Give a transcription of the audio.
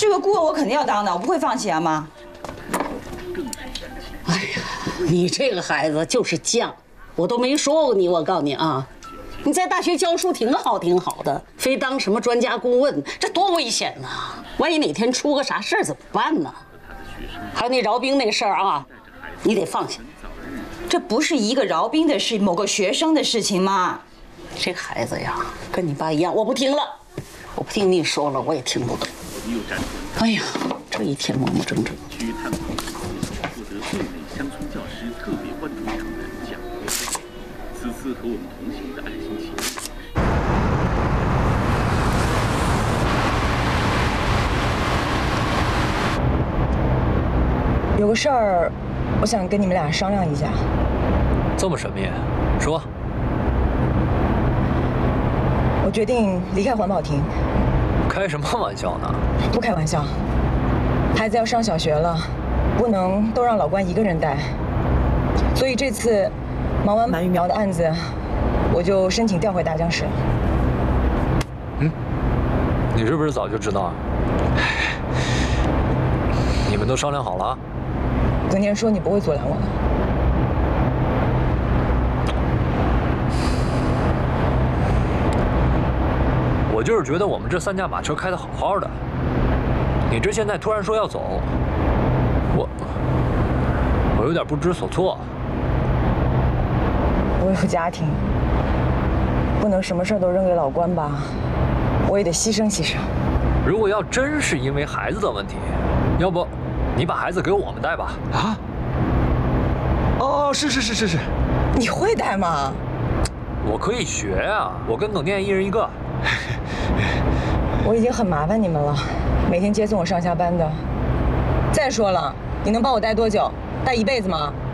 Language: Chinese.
这个顾问我肯定要当的，我不会放弃啊，妈。 哎呀，你这个孩子就是犟，我都没说过你，我告诉你啊，你在大学教书挺好的，非当什么专家顾问，这多危险呐！万一哪天出个啥事儿怎么办呢？还有那饶冰那事儿啊，你得放下。 这不是一个饶冰的事，某个学生的事情吗？ 这个孩子呀，跟你爸一样，我不听了，我不听你说了，我也听不懂。哎呀，这一天磨磨蹭蹭。区探访获得对内乡村教师特别关注奖的蒋国飞，此次和我们同行的爱心企业。有个事儿，我想跟你们俩商量一下。 这么神秘，说。 我决定离开环保亭。 开什么玩笑呢？ 不开玩笑，孩子要上小学了，不能都让老关一个人带。所以这次忙完满育苗的案子，我就申请调回大江市了。 你是不是早就知道啊？你们都商量好了？ 总监说你不会阻拦我的。 我就是觉得我们这3驾马车开得好好的，你这现在突然说要走，我有点不知所措。 我有家庭，不能什么事都扔给老关吧，我也得牺牲牺牲。 如果要真是因为孩子的问题，要不你把孩子给我们带吧？ 啊？哦，是。 你会带吗？ 我可以学啊，我跟耿店一人一个。 我已经很麻烦你们了，每天接送我上下班的。再说了，你能帮我带多久？带一辈子吗？